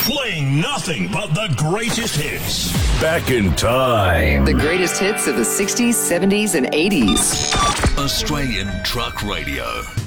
Playing nothing but the greatest hits. Back in time. The greatest hits of the 60s, 70s, and 80s. Australian Truck Radio.